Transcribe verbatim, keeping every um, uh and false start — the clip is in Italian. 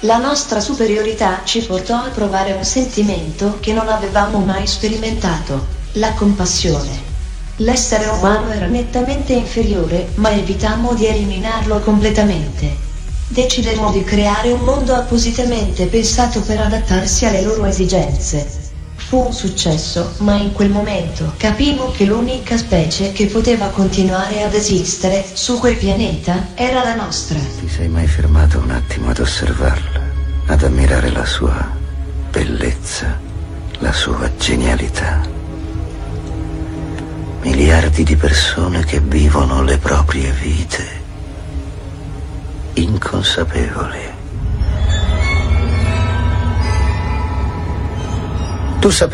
La nostra superiorità ci portò a provare un sentimento che non avevamo mai sperimentato, la compassione. L'essere umano era nettamente inferiore, ma evitammo di eliminarlo completamente. Decidemmo di creare un mondo appositamente pensato per adattarsi alle loro esigenze. Fu un successo, ma in quel momento capimmo che l'unica specie che poteva continuare ad esistere su quel pianeta era la nostra. Ti sei mai fermato un attimo ad osservarla, ad ammirare la sua bellezza, la sua genialità? Miliardi di persone che vivono le proprie vite inconsapevoli. Tu sapevi